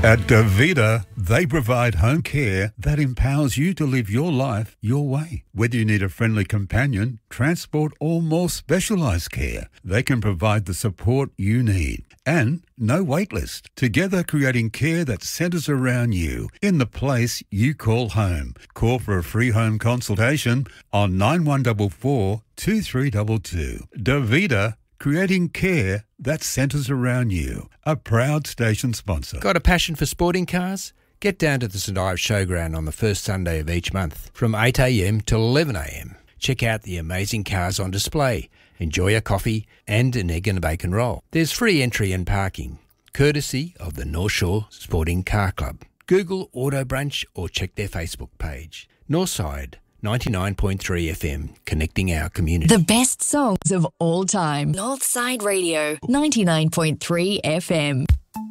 At Davita, they provide home care that empowers you to live your life your way. Whether you need a friendly companion, transport or more specialised care, they can provide the support you need. And no wait list. Together creating care that centres around you in the place you call home. Call for a free home consultation on 9144 2322. Davita, creating care that centres around you. A proud station sponsor. Got a passion for sporting cars? Get down to the St Ives Showground on the first Sunday of each month from 8 a.m. till 11 a.m. Check out the amazing cars on display. Enjoy a coffee and an egg and bacon roll. There's free entry and parking, courtesy of the North Shore Sporting Car Club. Google Auto Brunch or check their Facebook page. Northside 99.3 FM, connecting our community. The best songs of all time. Northside Radio, 99.3 FM.